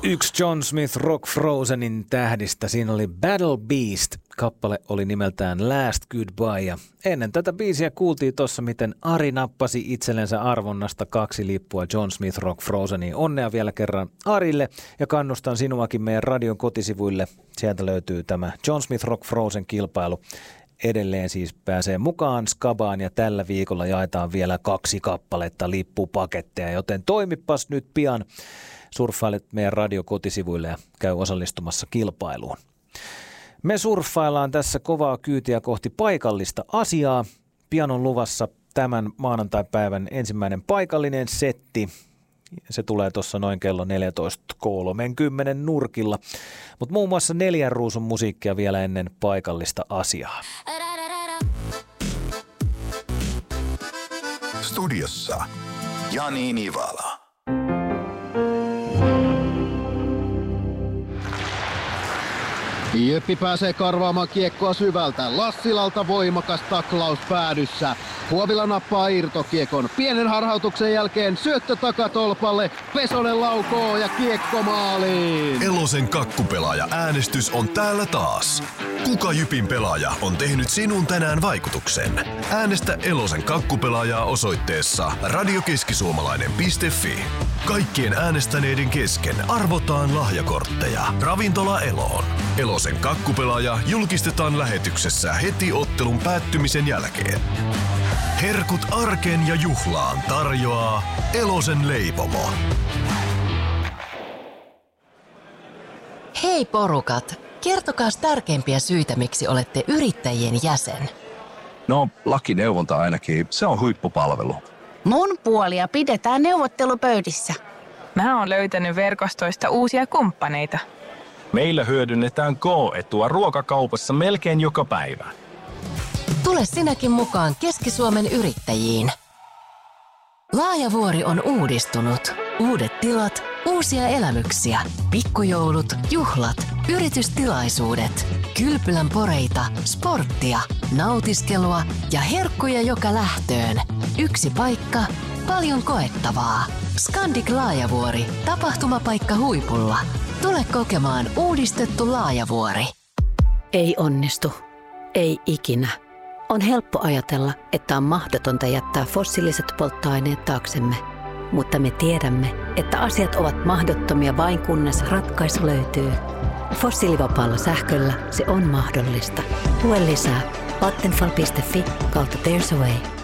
Yksi John Smith Rock Frozenin tähdistä. Siinä oli Battle Beast. Kappale oli nimeltään Last Goodbye. Ja ennen tätä biisiä kuultiin tuossa, miten Ari nappasi itsellensä arvonnasta 2 lippua John Smith Rock Frozeniin. Onnea vielä kerran Arille ja kannustan sinuakin meidän radion kotisivuille. Sieltä löytyy tämä John Smith Rock Frozen kilpailu. Edelleen siis pääsee mukaan Skabaan ja tällä viikolla jaetaan vielä 2 kappaletta lippupaketteja, joten toimipas nyt pian. Surffailet meidän radiokotisivuille ja käy osallistumassa kilpailuun. Me surffaillaan tässä kovaa kyytiä kohti paikallista asiaa. Pian on luvassa tämän maanantaipäivän ensimmäinen paikallinen setti. Se tulee tuossa noin kello 14.30 nurkilla. Mutta muun muassa 4 ruusun musiikkia vielä ennen paikallista asiaa. Studiossa Jani Nivala. Jyppi pääsee karvaamaan kiekkoa syvältä. Lassilalta voimakas taklaus päädyssä. Huovila nappaa irtokiekon. Pienen harhautuksen jälkeen syöttö takatolpalle. Pesonen laukoo ja kiekko maaliin. Elosen kakkupelaaja äänestys on täällä taas. Kuka Jypin pelaaja on tehnyt sinun tänään vaikutuksen? Äänestä Elosen kakkupelaajaa osoitteessa radiokeskisuomalainen.fi. Kaikkien äänestäneiden kesken arvotaan lahjakortteja. Ravintola Eloon. Elosen kakkupelaaja julkistetaan lähetyksessä heti ottelun päättymisen jälkeen. Herkut arkeen ja juhlaan tarjoaa Elosen leipomo. Hei porukat, kertokaas tärkeimpiä syitä, miksi olette yrittäjien jäsen. No, lakineuvonta ainakin, se on huippupalvelu. Mun puolia pidetään neuvottelupöydissä. Mä oon löytänyt verkostoista uusia kumppaneita. Meillä hyödynnetään K-etua ruokakaupassa melkein joka päivä. Tule sinäkin mukaan Keski-Suomen yrittäjiin. Laajavuori on uudistunut. Uudet tilat, uusia elämyksiä, pikkujoulut, juhlat, yritystilaisuudet, kylpylän poreita, sporttia, nautiskelua ja herkkuja joka lähtöön. Yksi paikka, paljon koettavaa. Scandic Laajavuori, tapahtumapaikka huipulla. Tule kokemaan uudistettu Laajavuori. Ei onnistu. Ei ikinä. On helppo ajatella, että on mahdotonta jättää fossiiliset polttoaineet taaksemme. Mutta me tiedämme, että asiat ovat mahdottomia vain kunnes ratkaisu löytyy. Fossiilivapaalla sähköllä se on mahdollista. Lue lisää vattenfall.fi/there's a way.